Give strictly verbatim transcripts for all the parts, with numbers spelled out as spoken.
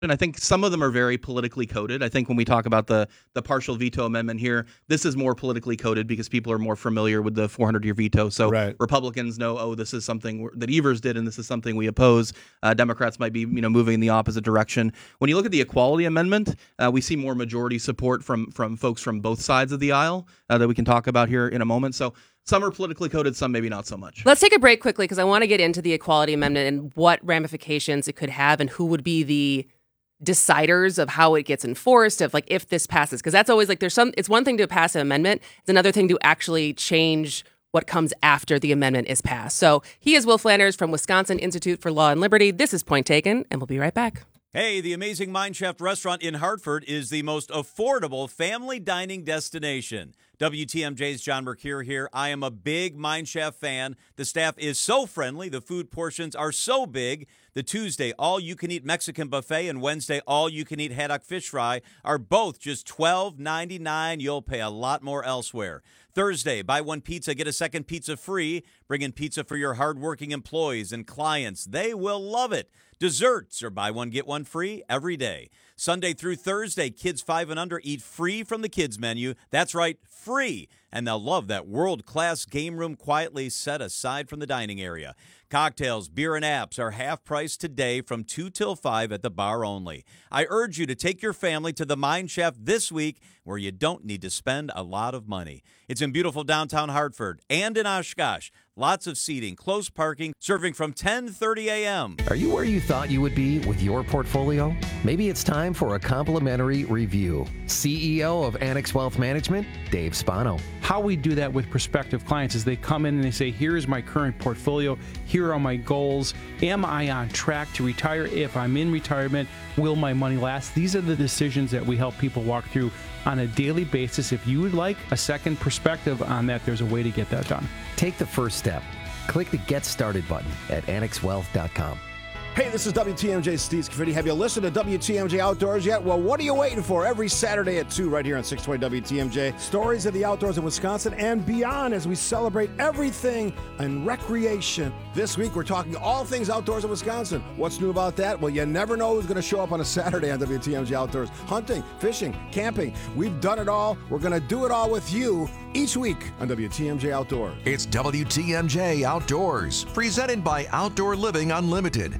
And I think some of them are very politically coded. I think when we talk about the the partial veto amendment here, this is more politically coded because people are more familiar with the four hundred year veto. So right. Republicans know, oh, this is something that Evers did, and this is something we oppose. Uh, Democrats might be, you know, moving in the opposite direction. When you look at the equality amendment, uh, we see more majority support from from folks from both sides of the aisle uh, that we can talk about here in a moment. So some are politically coded, some maybe not so much. Let's take a break quickly because I want to get into the equality amendment and what ramifications it could have and who would be the deciders of how it gets enforced, of like if this passes, because that's always like there's some it's one thing to pass an amendment, it's another thing to actually change what comes after the amendment is passed. So he is Will Flanders from Wisconsin Institute for Law and Liberty. This is Point Taken, and we'll be right back. Hey, the amazing Mine Shaft restaurant in Hartford is the most affordable family dining destination. W T M J's John Mercure here. I am a big Mine Shaft fan. The staff is so friendly. The food portions are so big. The Tuesday all-you-can-eat Mexican buffet and Wednesday all-you-can-eat haddock fish fry are both just twelve ninety-nine. You'll pay a lot more elsewhere. Thursday, buy one pizza, get a second pizza free. Bring in pizza for your hardworking employees and clients. They will love it. Desserts are buy one, get one free every day. Sunday through Thursday, kids five and under eat free from the kids menu. That's right, free. And they'll love that world-class game room quietly set aside from the dining area. Cocktails, beer, and apps are half price today from two till five at the bar only. I urge you to take your family to the Mine Shaft this week where you don't need to spend a lot of money. It's in beautiful downtown Hartford and in Oshkosh. Lots of seating, close parking, serving from ten thirty a.m. Are you where you thought you would be with your portfolio? Maybe it's time for a complimentary review. C E O of Annex Wealth Management, Dave Spano. How we do that with prospective clients is they come in and they say, here's my current portfolio, here are my goals, am I on track to retire? If I'm in retirement, will my money last? These are the decisions that we help people walk through on a daily basis. If you would like a second perspective on that, there's a way to get that done. Take the first step. Click the Get Started button at annex wealth dot com. Hey, this is W T M J Steve Scaffidi. Have you listened to W T M J Outdoors yet? Well, what are you waiting for? Every Saturday at two right here on six twenty W T M J. Stories of the outdoors in Wisconsin and beyond as we celebrate everything in recreation. This week, we're talking all things outdoors in Wisconsin. What's new about that? Well, you never know who's going to show up on a Saturday on W T M J Outdoors. Hunting, fishing, camping. We've done it all. We're going to do it all with you each week on W T M J Outdoors. It's W T M J Outdoors, presented by Outdoor Living Unlimited.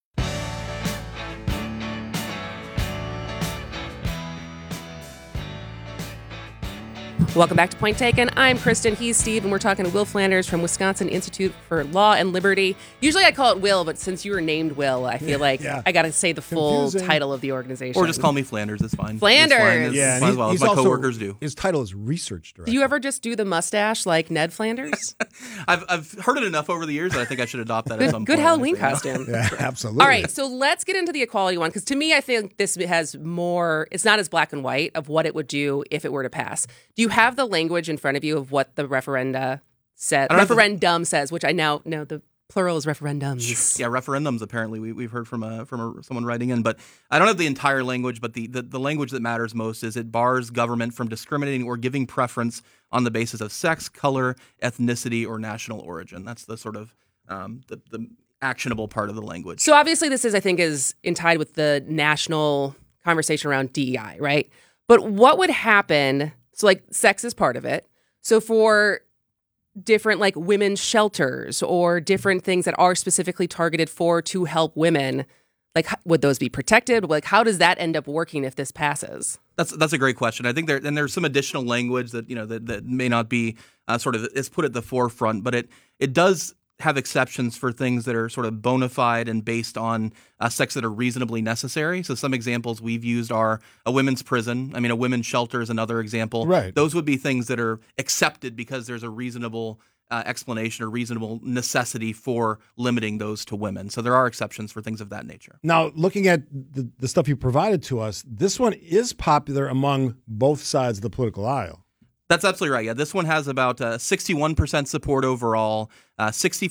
Welcome back to Point Taken. I'm Kristen. He's Steve, and we're talking to Will Flanders from Wisconsin Institute for Law and Liberty. Usually I call it Will, but since you were named Will, I feel like yeah. I got to say the full Confusing. title of the organization. Or just call me Flanders. It's fine. Flanders. It's fine. It's Yeah, fine he's, as well, he's as my also, coworkers do. His title is Research Director. Do you ever just do the mustache like Ned Flanders? I've I've heard it enough over the years that I think I should adopt that at some Good point. Halloween honestly. costume. Yeah, absolutely. All right, so let's get into the equality one, because to me, I think this has more, it's not as black and white of what it would do if it were to pass. Do you have the language in front of you of what the referenda says, referendum says, which I now know the plural is referendums. Yeah, referendums, apparently. We, we've heard from a, from a, someone writing in, but I don't have the entire language, but the, the, the language that matters most is it bars government from discriminating or giving preference on the basis of sex, color, ethnicity, or national origin. That's the sort of um, the, the actionable part of the language. So obviously this is, I think, is in tied with the national conversation around D E I, right? But what would happen, so like sex is part of it. So for different like women's shelters or different things that are specifically targeted for to help women, like would those be protected? Like how does that end up working if this passes? That's that's a great question. I think there and there's some additional language that you know that, that may not be uh, sort of is put at the forefront, but it it does have exceptions for things that are sort of bona fide and based on uh, sex that are reasonably necessary. So some examples we've used are a women's prison. I mean, a women's shelter is another example. Right. Those would be things that are accepted because there's a reasonable uh, explanation or reasonable necessity for limiting those to women. So there are exceptions for things of that nature. Now, looking at the, the stuff you provided to us, this one is popular among both sides of the political aisle. That's absolutely right. Yeah, this one has about uh, sixty-one percent support overall, uh, sixty-five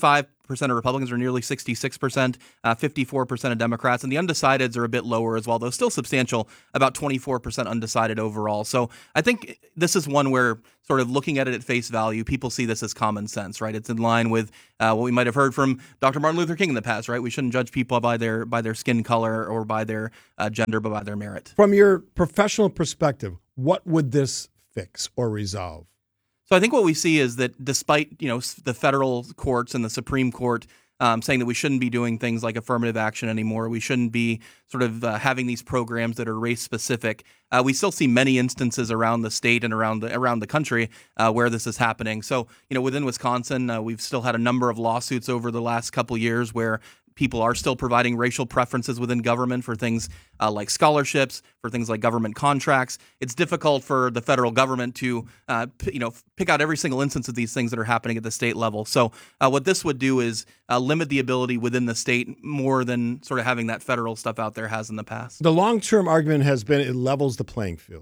percent of Republicans are nearly sixty-six percent, uh, fifty-four percent of Democrats, and the undecideds are a bit lower as well, though still substantial, about twenty-four percent undecided overall. So I think this is one where sort of looking at it at face value, people see this as common sense, right? It's in line with uh, what we might have heard from Doctor Martin Luther King in the past, right? We shouldn't judge people by their by their skin color or by their uh, gender, but by their merit. From your professional perspective, what would this fix or resolve? So I think what we see is that despite, you know, the federal courts and the Supreme Court um, saying that we shouldn't be doing things like affirmative action anymore, we shouldn't be sort of uh, having these programs that are race specific, uh, we still see many instances around the state and around the around the country uh, where this is happening. So, you know, within Wisconsin, uh, we've still had a number of lawsuits over the last couple years where people are still providing racial preferences within government for things uh, like scholarships, for things like government contracts. It's difficult for the federal government to, uh, p- you know, pick out every single instance of these things that are happening at the state level. So uh, what this would do is uh, limit the ability within the state more than sort of having that federal stuff out there has in the past. The long-term argument has been it levels the playing field.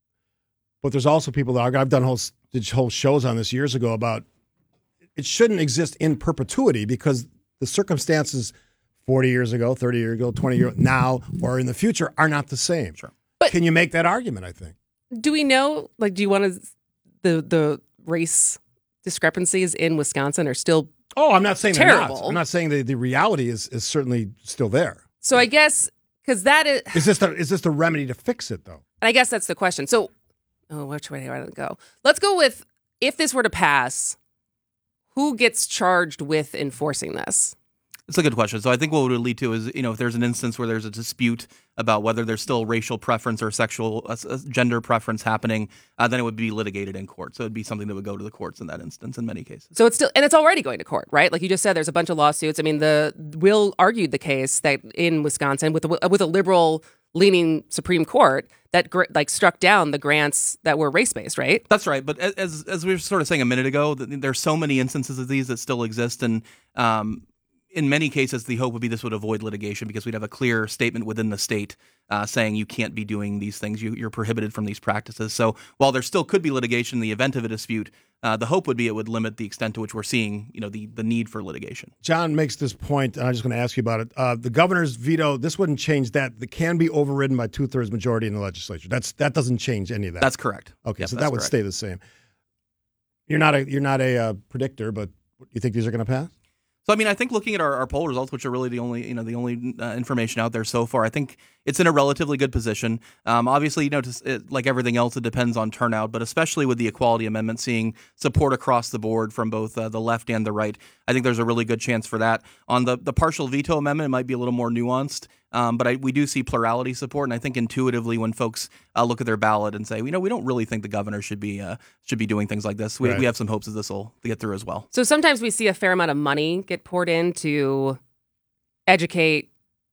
But there's also people that argue, I've done whole, did whole shows on this years ago about it shouldn't exist in perpetuity because the circumstances forty years ago, thirty years ago, twenty years now, or in the future are not the same. Sure. But can you make that argument, I think? Do we know, like, do you want to, the the race discrepancies in Wisconsin are still Oh, I'm not saying they're terrible. not. I'm not saying that the reality is, is certainly still there. So I guess, because that is, Is this the, is this the remedy to fix it, though? and I guess that's the question. So, oh, which way do I go? Let's go with, if this were to pass, who gets charged with enforcing this? It's a good question. So I think what it would lead to is, you know, if there's an instance where there's a dispute about whether there's still racial preference or sexual uh, gender preference happening, uh, then it would be litigated in court. So it'd be something that would go to the courts in that instance in many cases. So it's still, and it's already going to court, right? Like you just said, there's a bunch of lawsuits. I mean, the Will argued the case that in Wisconsin with a, with a liberal leaning Supreme Court that gr- like struck down the grants that were race based, right? That's right. But as as we were sort of saying a minute ago, there's so many instances of these that still exist, and um, in many cases, the hope would be this would avoid litigation because we'd have a clear statement within the state uh, saying you can't be doing these things. You, you're prohibited from these practices. So while there still could be litigation in the event of a dispute, uh, the hope would be it would limit the extent to which we're seeing, you know, the, the need for litigation. John makes this point, and I'm just going to ask you about it. Uh, the governor's veto, this wouldn't change that. It can be overridden by two-thirds majority in the legislature. That's That doesn't change any of that. That's correct. Okay, Yep, so that's that would correct. stay the same. You're not a, you're not a uh, predictor, but you think these are going to pass? So, I mean, I think looking at our, our poll results, which are really the only, you know, the only uh, information out there so far, I think it's in a relatively good position. Um, obviously, you know, to, it, like everything else, it depends on turnout, but especially with the Equality Amendment, seeing support across the board from both uh, the left and the right, I think there's a really good chance for that. On the, the partial veto amendment, it might be a little more nuanced, um, but I, we do see plurality support, and I think intuitively when folks uh, look at their ballot and say, you know, we don't really think the governor should be uh, should be doing things like this, we, Right. we have some hopes that this will get through as well. So sometimes we see a fair amount of money get poured in to educate,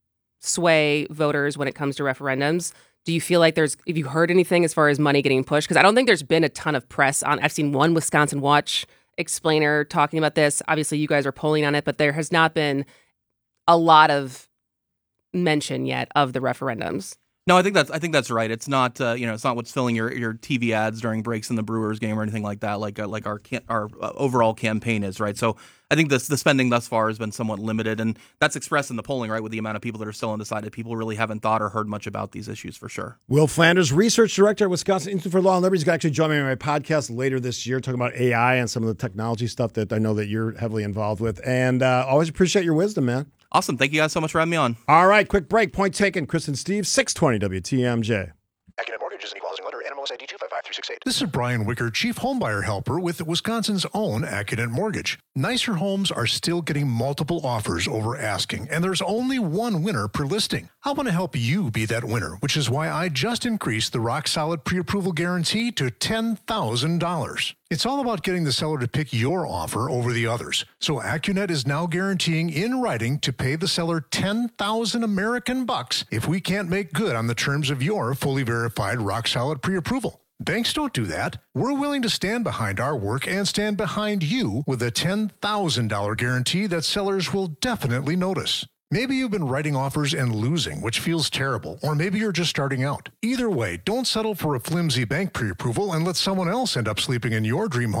sway voters when it comes to referendums. Do you feel like there's, have you heard anything as far as money getting pushed? Because I don't think there's been a ton of press on, I've seen one Wisconsin Watch explainer talking about this. Obviously, you guys are polling on it, but there has not been a lot of mention yet of the referendums. No, I think that's I think that's right. It's not uh, you know it's not what's filling your, your T V ads during breaks in the Brewers game or anything like that. Like uh, like our can- our uh, overall campaign is, right. So I think this the spending thus far has been somewhat limited, and that's expressed in the polling, right, with the amount of people that are still undecided. People really haven't thought or heard much about these issues for sure. Will Flanders, research director at Wisconsin Institute for Law and Liberty, is going to actually join me on my podcast later this year, talking about A I and some of the technology stuff that I know that you're heavily involved with. And uh, always appreciate your wisdom, man. Awesome. Thank you guys so much for having me on. All right, quick break. Point taken. Chris and Steve, six twenty W T M J. Accunet Mortgage is an equal housing lender. N M L S I D two five five three six eight. This is Brian Wicker, Chief Homebuyer Helper with Wisconsin's own Accunet Mortgage. Nicer homes are still getting multiple offers over asking, and there's only one winner per listing. I want to help you be that winner, which is why I just increased the rock-solid pre-approval guarantee to ten thousand dollars. It's all about getting the seller to pick your offer over the others. So Accunet is now guaranteeing in writing to pay the seller ten thousand American bucks if we can't make good on the terms of your fully verified rock-solid pre-approval. Banks don't do that. We're willing to stand behind our work and stand behind you with a ten thousand dollars guarantee that sellers will definitely notice. Maybe you've been writing offers and losing, which feels terrible, or maybe you're just starting out. Either way, don't settle for a flimsy bank pre-approval and let someone else end up sleeping in your dream home.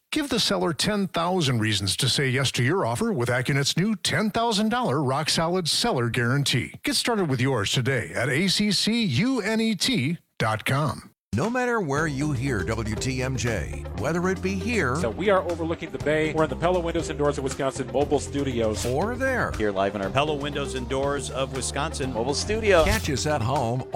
Give the seller ten thousand reasons to say yes to your offer with AccuNet's new ten thousand dollars rock-solid seller guarantee. Get started with yours today at A C C U N E T dot com. No matter where you hear W T M J, whether it be here So we are overlooking the bay. We're in the Pella Windows and Doors of Wisconsin mobile studios. or there, Here live in our Pella Windows and Doors of Wisconsin Mobile studio. catch us at home